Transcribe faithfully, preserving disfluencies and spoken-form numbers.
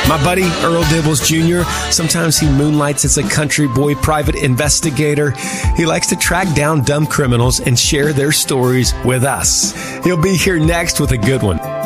My buddy, Earl Dibbles Junior, sometimes he moonlights as a country boy private investigator. He likes to track down dumb criminals and share their stories with us. He'll be here next with a good one.